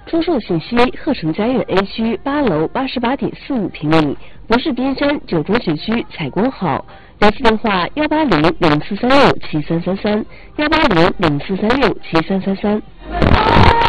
出售信息：鹤城家苑 A 区8楼88.45平米，不是边山九中学区采光好。联系电话：180-0436-7333，180-0436-7333。